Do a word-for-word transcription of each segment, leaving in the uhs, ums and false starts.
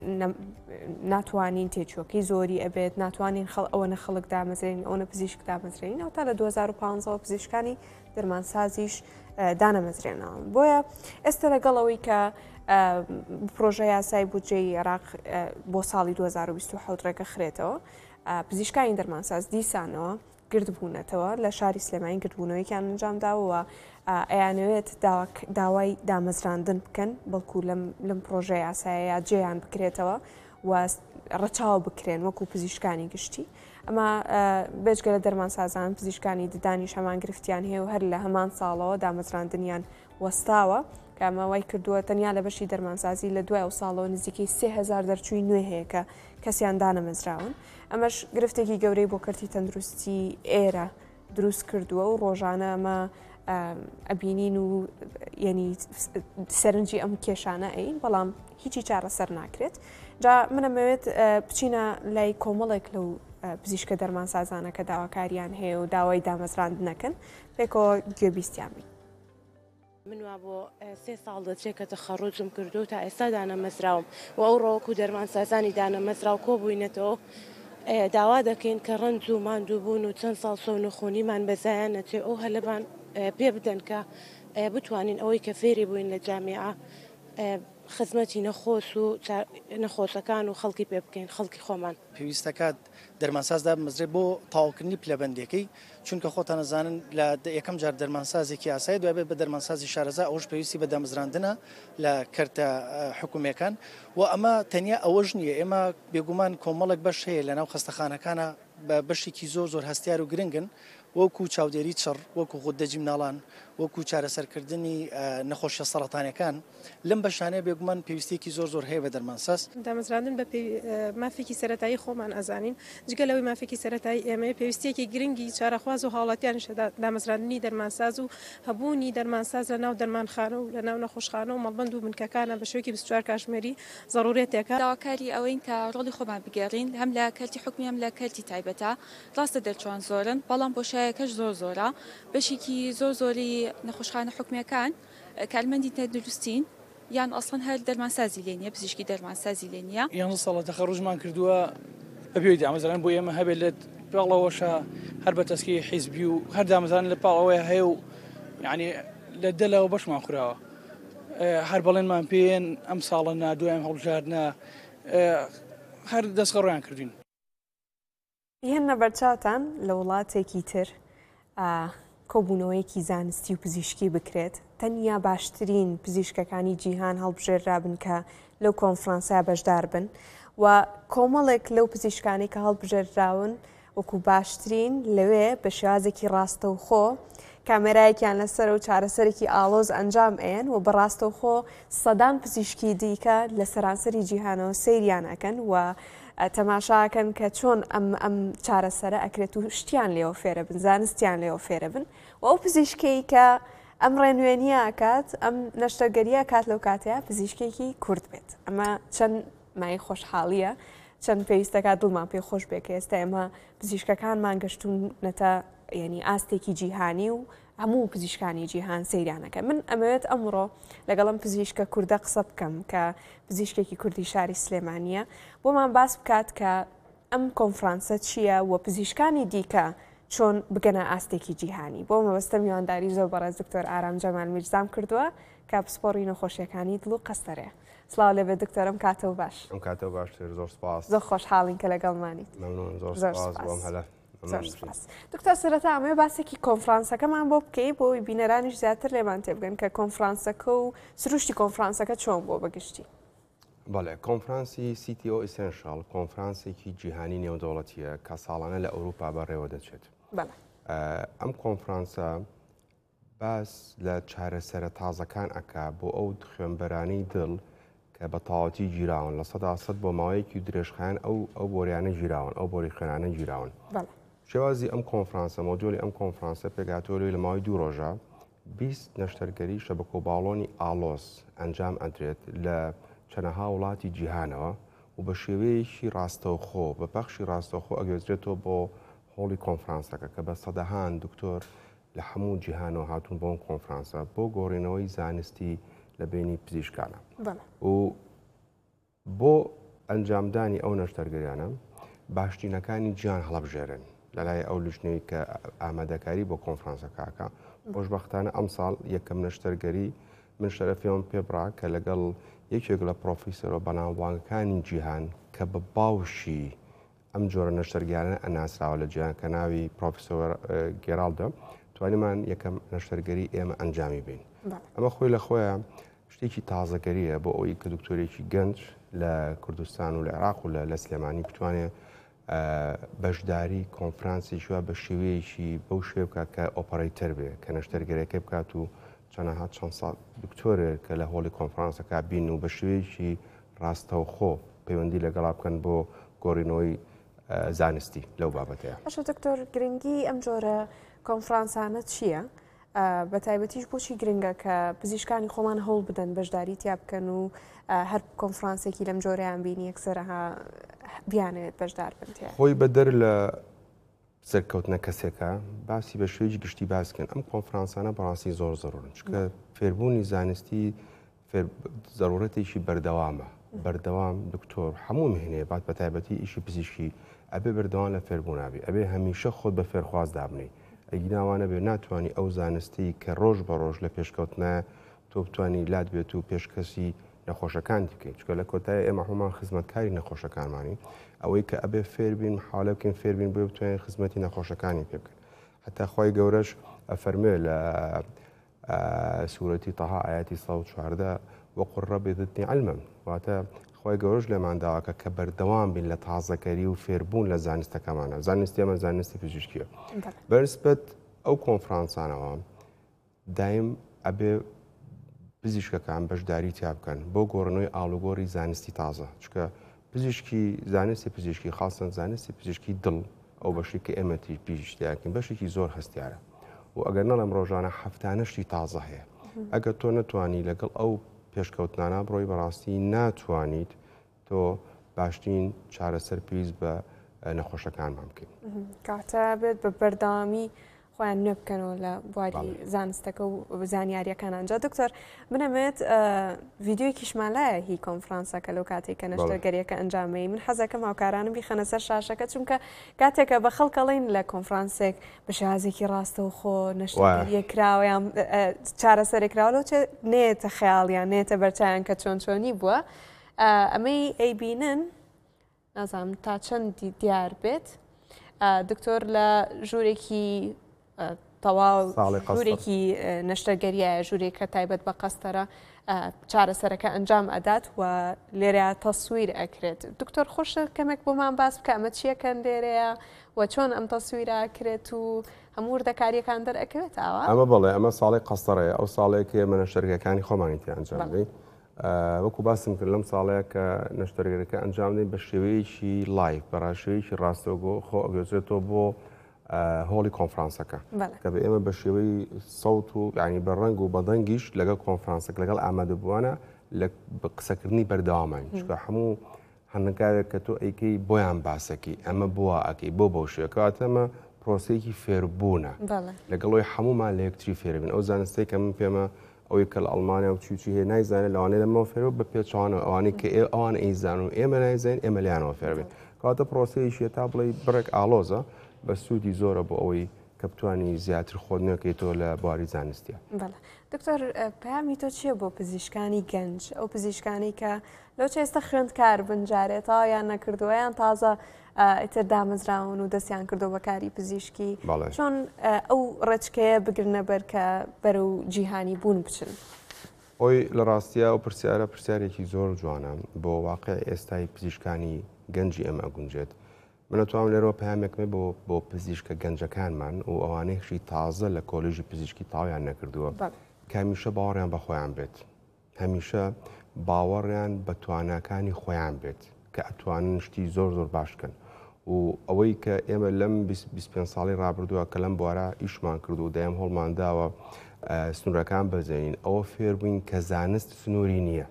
ناتوانین تێچۆکەی زۆری ئەبێت ناتوانین ئەوەنە خەڵک دامەزرێن ئەوە پزیشک دامەزرێن ئەو تا لە دوو هەزار و پانزەوە پزیشکانی دەرمانسازیش دانەمەزرێنەوە بۆیە ئێستا لەگەڵەوەی کە پرۆژە یاسای بودجەی عێراق بۆ ساڵی دوو هەزار و بیست و حەوت ڕێگەخرێتەوە پزیشکانی دەرمانساز دیسانەوە گردبوونەتەوە لە شاری سلێمانی گردبوونەوەیکیان ئەنجامداوە ئەیانەوێت داوای دامەزراندن بکەن بەڵکو لەم پرۆژە یاسایە جێیان بکرێتەوە و ڕەچاو بکرێن وەکو پزیشکانی گشتی ئەمە بێجگە لە دەرمانسازان پزیشکانی ددانیش هەمان گرفتیان هەیە و هەر لە هەمان ساڵەوە دامەزراندنیان وەستاوە کە ئەمەوەی کردووە تەنیا لە بەشی دەرمانسازی لە دوای ئەو ساڵەوە نزیکەی سێ هەزار دەرچووی نوێ هەیە کە کەسیان دانەمەزراون ئەمەش گرفتێکی گەورەی بۆ کەرتی تەندروستی ئێرە دروست کردووە و ڕۆژانە ئەمە ئەبینین و ینی سەرنجی ئەم کێشانە ئەین بەڵام هیچی چارەسەر ناکرێت جا منەمەوێت بچینە لای کۆمەڵێک لەو پزیشکە دەرمانسازانە کە داواکاریان هەیە و داوای دامەزراندنەکەن پێکەوە گوێبیستیان بین. من وا بۆ سێ ساڵ دەچێت کە تەخەڕوجم کردو تا ئێستا دانەمەزراوم و ئەو ڕۆوەکو دەرمانسازانی دانەمەزراو کۆبووینەتەوە داوا دەکەین کە ڕەنج و ماندووبوون و چەند ساڵ سەو نەخۆنیمان بەزایان نەچێ ئەو هەلەبان پێ بدەن کە بتوانین ئەوەی کە فێری بووین لە جامیعە خزمەتی نەخۆش و نەخۆشەکان و خەڵکی پێ بکەین خەڵکی خۆمان پێویستەکات دەرمانسازدا بمەزرێت بۆ تاواکردنی پلەبەندەکەی چونکە خۆتان نەزانن لە یەکەم جار دەرمانسازێکی ئاسایی دوای بێت بە دەرمانسازی شارەزا ئەوش پێویستی بە دامەزراندنە لە کەرتە حکوومەکان و ئەمە تەنیا ئەوەش نییە ئێمە بێگومان کۆمەڵێک بەش هەیە لەناو خستەخانەکانە بە بەشێکی زۆر زۆر هەستیار و گرنگن وەکو چاودێری چڕ وەکو خوددەجی مناڵان وەکو چارەسەرکردنی نەخۆشیە سەرەتانەکان لەم بەشانەیە بێگومان پێویستێکی زۆر زۆر هەیە بە دەرمانساز دامەزراندن بە مافێکی سەرەتایی خۆمان ئەزانین جگەلەوەی مافێکی سەرەتایی ئێمە پێویستێکی گرنگی چارەخواز و هاوڵاتیانشە دامەزراندنی دەرمانساز و هەبوونی دەرمانساز لە ناو دەرمانخانە و لە ناو نەخۆشخانە و مەڵبەند و بنکەکانە بە شوێکی بیست و چوار کاتژمێری ضرورەتێکە داواکاری ئەوەین کە ڕۆڵی خۆمان بگەڕین هەم لە کەرتی حکومی هەم لە کەرتی تایبەتە ڕاستە دەرچوان زۆرن بەڵام بۆشایەکەش زۆر زۆرە بەشێکی زۆر زۆری نەخۆشخانە حکومیەکان کارمەندی تەندروستین یان ئەسڵەن هەر دەرمانسازی لێ نییە پزیشکی دەرمانسازی لێ نییە یان ساڵە تەخەڕوجمان کردووە بەپێی دامەزران بۆ ئێمە هەبێت لە پاڵەوەشە هەر بە تەسکی حیزبی و هەر دامەزران لە پاڵەوەی هەیە و یعنی لە دەلەوە بەشمان خوراوە هەر بەڵێنمان پێێن ئەم ساڵە نادوایان هەڵبژاردنە هەر دەستخەڕۆیان کردوین. هێنە بەرچاوتان لە وڵاتێکی تر کۆبوونەوەیەکی زانستی و پزیشکی بکرێت تەنیا باشترین پزیشکەکانی جیهان هەڵبژێرابن کە لەو کۆنفرانسیا بەشدار بن و کۆمەڵێک لەو پزیشکانی کە هەڵبژێراون وەکو باشترین لەوێ بە شێوازێکی ڕاستەوخۆ کامێرایەکیان لەسەر و چارەسەرێکی ئاڵۆز ئەنجام ئێن و بەڕاستەوخۆ سەدان پزیشکی دیکە لە سەرانسەری جیهانەوە سەیریانەکەن و تەماشاکەن کە چۆن ئەم ئەم چارەسەرە ئەکرێت و شتیان لێەوە فێرە بن زانستیان لێەوە فێرە بن و ئەو پزیشکەی کە ئەم ڕێنوێنیە کات ئەم نەشتەرگەریە کات لەو کاتەیە پزیشکێکی کورد بێت ئەمە چەند مای خۆشحاڵیە چەند پێویستەکە دڵمان پێ خۆش بێت کە ئێستا ئێمە پزیشکەکانمان گەشتونەتە ینی ئاستێکی جیهانی و هەموو پزیشکانی جیهان سەیرانەکە من ئەمەوێت ئەمڕۆ لەگەڵم پزیشکە کووردە قسە بکەم کە پزیشکێکی کوردی شاری سلێمانیە بۆمان باس بکات کە ئەم کۆنفرانسە چییە و پزیشکانی دیکە چۆن بگەنە ئاستێکی جیهانی بۆ مەبەستە میوانداری زۆر بەڕێز دکتۆر ئارام جەمال میرزام کردووە کە پسپۆڕی نەخۆشیەکانی دڵ و قەستەرێ سڵاو لەبێ دکتۆرم کاتەوە باش ئەم کاتەوە باشتر زۆر سپاس زۆر خۆشحاڵین کە لەگەڵمانیت زۆر سپاس هەلە دکتۆر سەرەتا ئەمێ باسێکی کۆنفرانسەکەمان بۆ بکەی بۆی بینەرانیش زیاتر لێمان تێبگەن کە کۆنفرانسەکە و سروشتی کۆنفرانسەکە چۆن بۆ بەگشتی بەڵێ کۆنفرانسی سی تی ئۆ ئیسنشال کۆنفرانسێکی جیهانی نێودەوڵەتیە کە ساڵانە لە ئەوروپا بەڕێوە دەچێت ئەم کۆنفرانسە باس لە چارەسەرە تازەکان ئەکا بۆ ئەو خوێنبەرانی دڵ کە بە تاواتی گیراون لە سەدا سەد بۆ ماوەیەکی درێژخایەن ئەو ئەو بۆریانە گیراون ئەو بۆری خوێنانە گیراون شێوازی ئەم کۆنفرانسە مۆدیۆلی ئەم کۆنفرانسە پێگاتۆلوی لە ماوەی دوو ڕۆژە بیست نەشتەرگەری شەبکە و باڵۆنی ئالۆس ئەنجام ئەدرێت لە چەندەها وڵاتی جیهانەوە و بە شێوەیەکی ڕاستەوخۆ بە بەخشی ڕاستەوخۆ ئەگوێزرێتەوە بۆ هۆڵی کۆنفرانسەکە کە بە سەدەهان دکتۆر لە هەموو جیهانەوە هاتوون بۆ ئەم کۆنفرانسە بۆ گۆڕینەوەی زانستی لە بینی پزیشکانە و بۆ ئەنجامدانی ئەو نەشتەرگەریانە باشترینەکانی گیان هەڵەبژێرن لەلای ئەو لیژنەی کە ئامادەکاری بۆ کۆنفرانسەکەکە. خۆشبەختانە ئەم ساڵ یەکەم نەشتەرگەری من شەرەفیەوەم پێبڕا کە لەگەڵ یەکێک لە پرۆفیسۆرە بەناوبانگەکانی جیهان کە بە باوشی ئەم جۆرە نەشتەرگیانە ئەناسراوە لە جیهان کە ناوی پرۆفیسۆر گێراڵدە توانیمان یەکەم نەشتەرگەری ئێمە ئەنجامی بین. ئەمە خۆی لە خۆیان شتێکی تازەگەریە بۆ ئەوی کە دکتۆرێکی گەنج لە کوردستان و لە عێراق و لە سلێمانی بتوانێت بەشداری کۆنفرانسی شووە بە شێوەیەکی بەو شوێ بکات کە ئۆپەرەیتەر بێ کە نەشتەرگەرەکە بکات و چەنەها چەند ساڵ دکتۆرێک کە لە هۆڵی کۆنفرانسەکە بین و بە شوەیەکی ڕاستەوخۆ پەیوەندی لەگەڵا بکەن بۆ گۆڕینەوەی زانستی لەو بابەتەیە. باشە دکتۆر گرنگی ئەم جۆرە کۆنفرانسانە چییە؟ بە تایبەتیش بۆچی گرنگە کە پزیشکانی خۆمان هەوڵ بدەن بەشداری تیا بکەن و هەر کۆنفرانسێکی لەم جۆرەیان بینی یەکسەرها بیانێت بەشدار بنتێ خۆی بەدەر لە سەرکەوتنە کەسێکە باسی بە شوێژی گشتی باسکەن ئەم کۆنفرانسانە بەڕاستی زۆر زۆرن چکە فێربوونی زانستی زەرورەتێکی بەردەوامە بەردەوام دکتۆر هەموو مهنەیە بات بە تایبەتی ئیشی پزیشکی ئەبێ بەردەوام لە فێربوونابی ئەبێ هەمیشە خۆت بە فێرخواز دابنی ئەگیناوانە بێ ناتوانانی ئەو زانستی کە ڕۆژ بە ڕۆژ لە پێشکەوتنە تۆ بتوانانی لات بێت و پێشکەسی نەخۆشەکان بکەیت چکە لە کۆتای ئێمە هەمان خزمەتکاری نەخۆشەکانمانی ئەوەی کە ئەبێ فێربین حاڵە بکەین فێربین بۆ بتوانین خزمەتی نەخۆشەکانی پێ بکەن حتا خۆی گەورەش ئەفەرمێ لە سوورەتی تەها ئاەتی سەد و چواردە وەقل ڕەبی زدنی عەلمەن واتە خۆی گەورەش لێمان داواکە کە بەردەوام بین لە تازەکەری و فێربوون لە زانستەکەمانە زانستی ئەمە زانستی پزیشکیە بەنسبەت ئەو کۆنفرانسانەوە دایم ئەبێ پزیشکەکان بەشداری تیا بکەن بۆ گۆڕنەوەی ئاڵوگۆڕی زانستی تازە چکە پزیشکی زانستی پزیشکی خاصن زانستی پزیشکی دڵ ئەو بەشی کە ئێمەتی پیشتیاکەین بەشێکی زۆر هەستیارە و ئەگەر نەڵم ڕۆژانە هەفتانەشتی تازە هەیە ئەگەر تۆ نەتوانی لەگەڵ ئەو پێشکەوتنانە بڕۆی بەڕاستی ناتوانیت تۆ باشترین چارەسەر پێویست بە نەخۆشەکانمان بکەین کاتە بێت بە بەردەوامی خۆیان نوێ بکەنەوە لە بواری زانستەکە و زانیاریەکان ئەنجا دکتۆر بنەمێت ڤیددیۆیکیشمان لایە هی کۆنفرانسەکە لەو کاتێک کە نەشتەرگەریەکە ئەنجامەی من حەزەکەم هاوکارانم بیخەنە سەر شاشەکە چونکە کاتێکە بە خەڵکەڵین لە کۆنفرانسێک بە شازێکی ڕاستە و خۆ نەشتەرگەریەکراوەیان چارەسەرێکراوە چێ نێتە خەیاڵیان نێتە بەرچیان کە چۆن چۆنی بووە ئەمەی ئەیبینن نازانم تا چەندی دیار بێت دکتۆر لە ژوورێکی تەواو ژوورێکی نەشتەرگەریە ژوورێکە تایبەت بە قەستەرە چارەسەرەکە ئەنجام ئەدات و لێرە تەسویر ئەکرێت دکتۆر خۆشە کەمێک بۆمان باس بکە ئەمە چیەکەن لێرەیە و چۆن ئەم تەسویرە ئەکرێت و هەموو وردەکاریەکان دەرئەکەوێت ئاوا ئەمە بەڵێ ئەمە ساڵی قەستەرەیە ئەو ساڵێکی ئێمە نەشتەرگەکانی خۆمانی تێ ئەنجام دەین وەکو باسم کرد لەم ساڵەیە کە نەشتەرگەرەکە ئەنجام دەین بە شێوەیەکی لایف بەڕاشەوەیەکی ڕاستەوگۆ خۆ ئەگوێزرێتەوە بۆ هۆڵی کۆنفرانسەکە کە بە ئێمە بە شێوەی سەوت و ینی بەڕەنگ و بەدەنگیش لەگەڵ کۆنفرانسەک لەگەڵ ئامادەبووانە لە قسەکردنی بەردەوامان چکە هەموو هەندێکارێک کە تۆ ئەیکەی بۆیان باسەکی ئەمە بووە ئەکەی بۆ بەو شوێکاتەمە پرۆسەیەکی فێربوونە لەگەڵەوەی هەمومان لە یەکتری فێربن ئەو زانستەی کە من پێمە ئەوەی کە لە ئەڵمانیا و چوچی هەیە نایزانێت لەوانەیە لەمەوە فێرەوە بە پێچوانە ئەوانەی کە ئەوان ئەیزان و ئێمە نایزانین ئێمە لیانەوە فێربێت کاتە پرۆسەیەشیە تا بڵێ بڕێک ئالۆزە بە سوودی زۆرە بۆ ئەوەی کە بتوانی زیاتر خۆدنەکەیتەوە لە بواری زانستیە. بەڵێ دکتۆر پەیامی تۆ چییە بۆ پزیشکانی گەنج ئەو پزیشکانی کە لەو چێستە خوێندکار بنجارێتەوە یان نەکردووەیان تازە ئیتر دامەزراون و دەستیان کردو بەکاری پزیشکی چۆن ئەو ڕێچکەیە بگرنە بەر کە بەرەو جیهانی بوون بچن. ئەوی لە ڕاستیە ئەو پرسیارە پرسیارێکی زۆر جوانە بۆ واقع ئێستای پزیشکانی گەنجی ئەمە گونجێت. منەتوانم لێرەوە پامێکمە بۆ بۆ پزیشکە گەنجەکانمان و ئەوانەیەشی تازە لە کۆلێژی پزیشکی تاویان نەکردووە کە هەمیشە باوەڕیان بە خۆیان بێت هەمیشە باوەڕیان بە تواناکانی خۆیان بێت کە ئەتوانن شتی زۆر زۆر باشکەن و ئەوەی کە ئێمە لەم بیست و پێنج ساڵی ڕابردووە کە لەم بوارە ئیشمان کردو و دایم هەڵمانداوە سنوورەکان بەزێنین ئەوە فێر بووین کە زانست سنووری نییە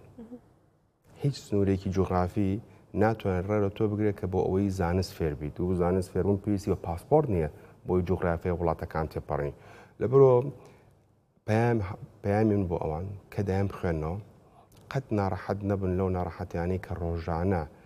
هیچ سنوورێکی جوغرافی ناتوانێت ڕێرە تۆ بگرێت کە بۆ ئەوەی زانست فێربیت و زانست فێربوون پێویستی بە پاسپۆرت نییە بۆی جوغرافیای وڵاتەکان تێپەڕین لەبەرۆ پەیامی من بۆ ئەوان کە دایم بخوێنەوە قەت ناڕەحەت نەبن لەو ناڕەحەتیانەی کە ڕۆژانە